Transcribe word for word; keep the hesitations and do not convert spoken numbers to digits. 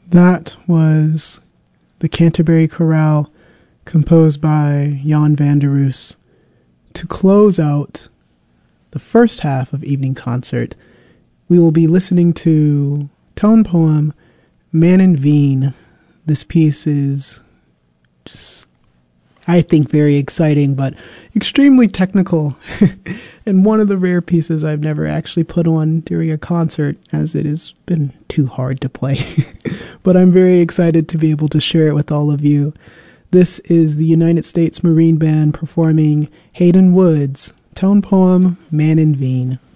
That was the Canterbury Chorale, composed by Jan van der Roos. To close out the first half of Evening Concert, we will be listening to tone poem Man in Veen. This piece is just, I think, very exciting, but extremely technical, and one of the rare pieces I've never actually put on during a concert, as it has been too hard to play. But I'm very excited to be able to share it with all of you. This is the United States Marine Band performing Hayden Wood's tone poem, Man in Veen.